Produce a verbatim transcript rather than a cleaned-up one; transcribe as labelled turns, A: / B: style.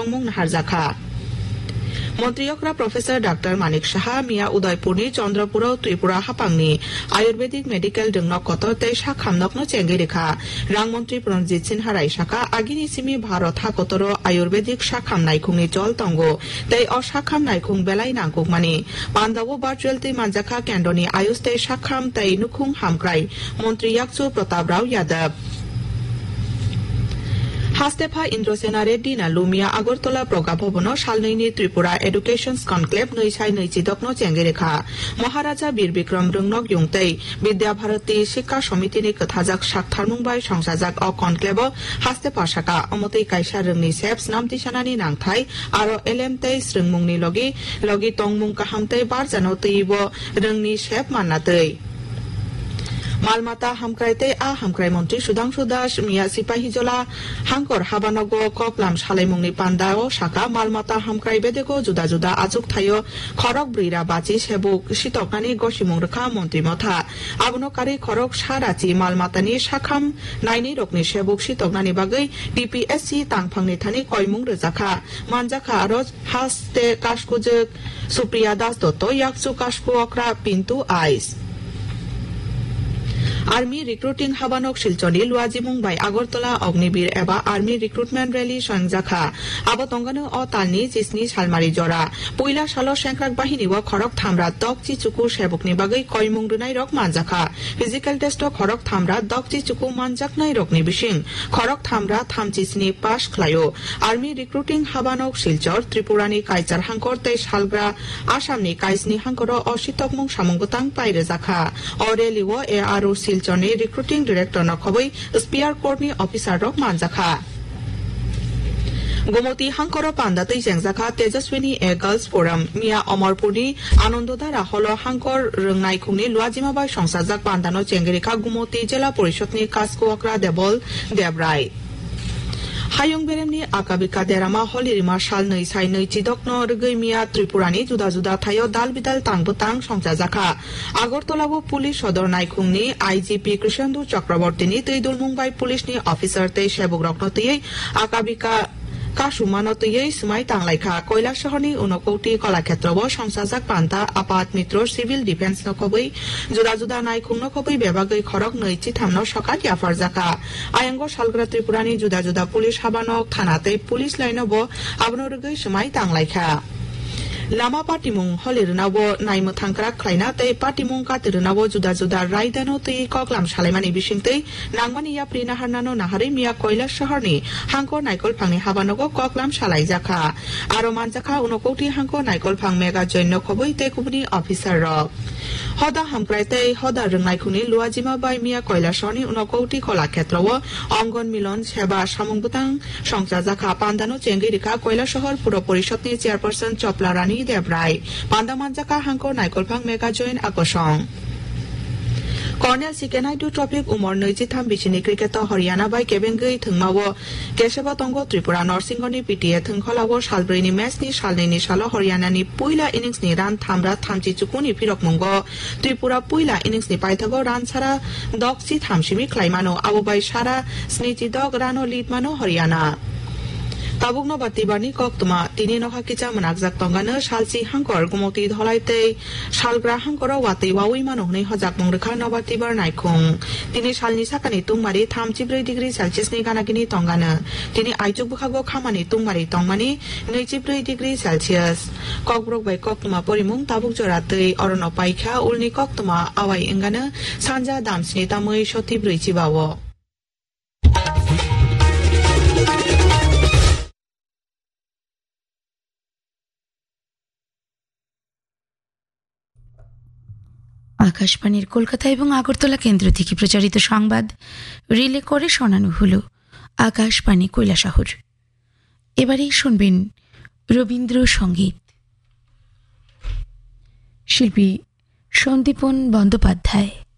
A: tangmung naharjaka মন্ত্রীয়করা professor doctor Manik Saha মিয়া উদয়পুরনি Chandrapur Tripura হাপাংনি Ayurvedic medical ডংনক কতরতে সাখামনকনো চেঙ্গেরেখা রাংমন্ত্রী Pranajit Sinha রাইসাকা আগিনি Simi Bharat হাকতর Ayurvedic সাখাম নাইখুংনি জল তঙ্গ তাই অসাখাম নাইখুং বেলাই নাংকুক মানে পান্দাবো ভার্চুয়াল তে মানজাখা কেন্দ্রনি আয়ুষ তে সাখাম তাই নুখুং হামক্রাই মন্ত্রী ইয়াকচু প্রতাপ রাও যাদব হাস্তেফা ইন্দ্রসেনা রেড্ডি না লুমিয়া আগরতলা প্রজ্ঞা ভবন সালনৈনি ত্রিপুরা এডুকেশনস কনক্লেভ নৈছাই নৈচিদকন চেঙ্গেরেখা মহারাজা বীর বিক্রম রংনক ইউংতৈ বিদ্যাভারতী শিক্ষা সমিতিনি কথাজাক সাকথারমুংবাই সংসাজাক অ কনক্লেভ হাস্তেফা শাখা অমতৈ কাইসা রংনি সেপস নামতিসানানি নাংথাই আরো এলএমতৈ স্রংমুংনি লগি লগি তংমুং কাহামতৈ বার জানতৈব রংনি সেপ মান্নাতৈ মালমাতা হামক্রাইতে আ হামক্রাই মন্ত্রী সুধাংশু দাস মিয়া সিপাহীজলা হাংকর হাবানগ ককলাম সালাইমুংনি পান্দাও শাখা মালমাতা হামক্রাই বেদেগো জুদা জুদা আজুক থাইও খরক ব্রিরা বাচি সেবুক সিতকনানি গসিমুং রেখা মন্ত্রী মথা আবনকারি খরক সারাচি মালমাতানি শাখাম নাইনি রকনি সেবুক সিতকনানি বাগৈ ডিপিএসসি তাংফাংনি থানি কয়মুং রজাখা মানজাখা আরজ হাসতে কাশকুজক সুপ্রিয়া দাস দত্ত ইয়াকচু কাশকু অকরা পিন্তু আইস army recruiting হাবানক শিলচরনি লুয়াজিমুং by Agartala Agniveer এবা আর্মি রিক্রুটমেন্ট রেলি সংজাখা আবো তঙ্গানো অ তালনি জিসনি সালমারি জরা পয়লা সালো সেংক্রাক বাহিনী ও খরক থামরা দকচি চুকু সেবকনি বাগৈ কয়মুং দুনাই rock মানজাখা physical test খরক থামরা দকচি চুকু মানজাকনাই রকনি বিশিং খরক থামরা থামচিসনি pass খ্লায়ো army recruiting হাবানক Silchar ত্রিপুরানি কাইচার হাঙ্কর তে সালগ্রা আসামনি কাইসনি হাঙ্কর অশিতকমুং সামঙ্গতাং পাইরে জাখা অরেলি ও এ আরো শিলচরনি recruiting director নখবৈ spear Courtney officer rock মানজাখা Gomti হাংকর পান্দাতৈ জেংজাখা Tejaswini এ গার্লস ফোরাম মিয়া অমরপুরনি আনন্দধারা হল হাংকর রংনাইখুংনি লুয়াজিমাবাই সংসাজাক পান্দানো চেঙ্গেরেখা গোমতী জেলা পরিষদনি কাসকোয়াকরা দেবল দেবরায় হায়ং বেরেমনি আকাবিকা দেরামা হলিরিমা সাল नै সাই नै চিদকন রগৈ মিয়া ত্রিপুরানি জুদা জুদা থাইও দাল বিদাল তাংবতাং সংসাজাখা আগরতলাবো পুলিশ সদর নাইখুংনি আইজিপি কৃষ্ণেন্দু চক্রবর্তীনি তৈদুল মুম্বাই পুলিশনি অফিসার তৈ সেবক রকনতৈ আকাবিকা কাশুমানতৈ সুমাই তাংলাইখা কৈলাসহরনি ঊনকৌটি কলাক্ষেত্রব সংসাজাক পান্তা আপাত মিত্র সিভিল ডিফেন্স নখবৈ জুদা জুদা নাইখুং নখবৈ বেবাগৈ খরক নৈচি থামন সকাত ইয়াফারজাখা আয়ঙ্গ সালগ্রা ত্রিপুরানি জুদা জুদা পুলিশ হাবানক থানাতে পুলিশ লাইনব আবনরগৈ সুমাই তাংলাইখা লামা পাটিমুং হলিরনাবো নাইমো থাংক্রা খ্লাইনা তৈ পাটিমুং কাতিরনাবো জুদা জুদা রায়দানো তৈ ককলাম সালাইমানি বিশিংতৈ নাংমানি ইয়াপ্রি নাহারনানো নাহারে মিয়া কৈলাস শহরনি হাংকর নাইকল ফাংনি হাবানগো ককলাম সালাইজাখা আরো মানজাখা ঊনকৌটি হাংকর নাইকল ফাং মেগা জৈন্য খবৈ তেকুবনি অফিসার রক হদা হামক্রাইতে হদা রংনাইখুনি লুয়াজিমা বাই মিয়া কৈলাসহরনি ঊনকৌটি কলাক্ষেত্র ও অঙ্গন মিলন সেবা সামংবতাং সংসাজাখা পান্দানো চেঙ্গিরিখা কৈলাসহর পুর পরিষদনি চেয়ারপারসন চপলা রানী দেবরায় পান্দা মানজাখা হাংকর নাইকলফাং মেগা জৈন আকর্ষণ colonel সিকে Naidu trophic Umar নৈজিথাম বিচিনি cricket Haryana by কেবেঙ্গৈ থংমাবো কেশবতঙ্গ Tripura নরসিংহনি PTA থংখলাবো সালব্রৈনি ম্যাচনি সালনৈনি সালো হরিয়ানানি পুইলা ইনিংসনি রান থামরা থামচি চুকুনি ফিরকমুঙ্গ ত্রিপুরা পুইলা ইনিংসনি পাইথাগো রান ছাড়া দকচি থামসিমি খ্লাইমানো আবুবাই সারা স্নিচি দক রানো লিডমানো হরিয়ানা তাবুকনো বাতিবারনি কক্তমা তিনি নখা কিচা মনাকজাক তঙ্গানো সালচি হাংকর গুমতি ধলাইতে সালগ্রা হাংকর ওয়াতৈ ওয়াউই মানহनै হজাক মংরেখা নবাতিবার নাইখুং তিনি সালনি সাকানি তুংমারি থামजिब्रै ডিগ্রি সেলসিয়াসনি গানাগিনি তঙ্গানো তিনি আইচুক বুখাগো খামানি তুংমারি তংমানি नैजिब्रै degree Celsius Kokborok by কক্তমা পরিমুং Tabuk জরাতৈ অরণ পাইখা উলনি কক্তমা away এঙ্গানো সানজা দামসনি তাमै সতিব্रै চিবাও
B: আকাশবাণীর কলকাতা এবং আগরতলা কেন্দ্র থেকে প্রচারিত সংবাদ রিলে করে শোনানো হল আকাশবাণী কৈলাসহর। এবারেই শুনবেন রবীন্দ্র সঙ্গীত। শিল্পী সন্দীপন বন্দ্যোপাধ্যায়।